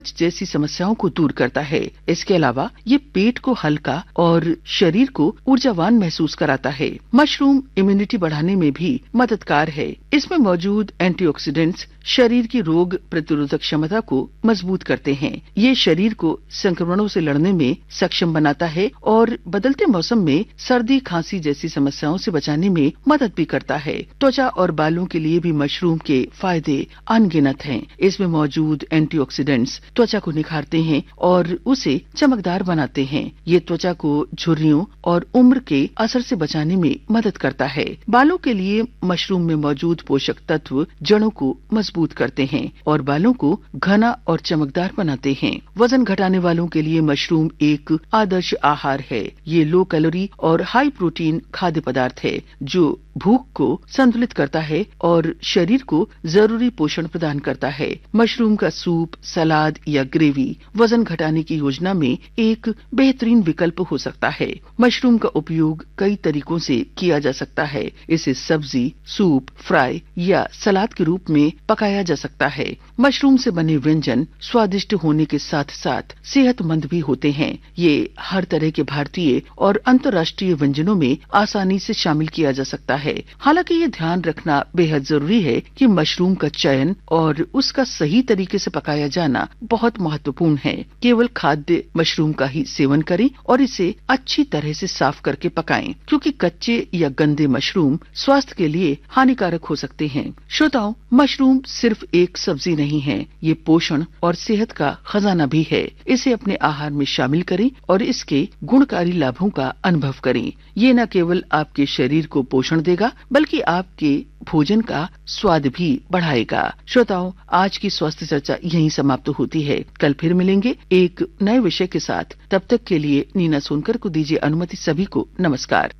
जैसी समस्याओं को दूर करता है। इसके अलावा ये पेट को हल्का और शरीर को ऊर्जावान महसूस कराता है। मशरूम इम्यूनिटी बढ़ाने में भी मददगार है। इसमें मौजूद एंटीऑक्सीडेंट्स शरीर की रोग प्रतिरोधक क्षमता को मजबूत करते हैं। ये शरीर को संक्रमणों से लड़ने में सक्षम बनाता है और बदलते मौसम में सर्दी खांसी जैसी समस्याओं से बचाने में मदद भी करता है। त्वचा और बालों के लिए भी मशरूम के फायदे अनगिनत हैं। इसमें मौजूद एंटीऑक्सीडेंट्स त्वचा को निखारते हैं और उसे चमकदार बनाते हैं। ये त्वचा को झुर्रियों और उम्र के असर से बचाने में मदद करता है। बालों के लिए मशरूम में मौजूद पोषक तत्व जड़ों को मजबूत करते हैं और बालों को घना और चमकदार बनाते हैं। वजन घटाने वालों के लिए मशरूम एक आदर्श आहार है। ये लो कैलोरी और हाई प्रोटीन खाद्य पदार्थ है जो भूख को संतुलित करता है और शरीर को जरूरी पोषण प्रदान करता है। मशरूम का सूप, सलाद या ग्रेवी वजन घटाने की योजना में एक बेहतरीन विकल्प हो सकता है। मशरूम का उपयोग कई तरीकों से किया जा सकता है। इसे सब्जी, सूप, फ्राई या सलाद के रूप में पकाया जा सकता है। मशरूम से बने व्यंजन स्वादिष्ट होने के साथ साथ सेहतमंद भी होते हैं। ये हर तरह के भारतीय और अंतर्राष्ट्रीय व्यंजनों में आसानी से शामिल किया जा सकता है। हालांकि ये ध्यान रखना बेहद जरूरी है कि मशरूम का चयन और उसका सही तरीके से पकाया जाना बहुत महत्वपूर्ण है। केवल खाद्य मशरूम का ही सेवन करें और इसे अच्छी तरह से साफ करके पकाएं, क्योंकि कच्चे या गंदे मशरूम स्वास्थ्य के लिए हानिकारक हो सकते हैं। श्रोताओं, मशरूम सिर्फ एक सब्जी नहीं है, ये पोषण और सेहत का खजाना भी है। इसे अपने आहार में शामिल करें और इसके गुणकारी लाभों का अनुभव करें। ये न केवल आपके शरीर को पोषण देगा बल्कि आपके भोजन का स्वाद भी बढ़ाएगा। श्रोताओं, आज की स्वास्थ्य चर्चा यहीं समाप्त होती है। कल फिर मिलेंगे एक नए विषय के साथ। तब तक के लिए नीना सोनकर को दीजिए अनुमति। सभी को नमस्कार।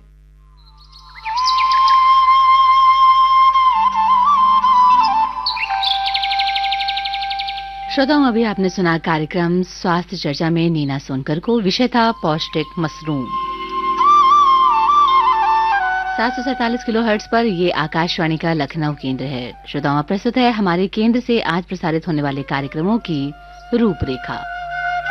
श्रोताओं, अभी आपने सुना कार्यक्रम स्वास्थ्य चर्चा में नीना सोनकर को। विषय था पौष्टिक मशरूम। 747 किलोहर्ट्ज पर ये आकाशवाणी का लखनऊ केंद्र है। श्रोताओं, प्रस्तुत है हमारे केंद्र से आज प्रसारित होने वाले कार्यक्रमों की रूपरेखा।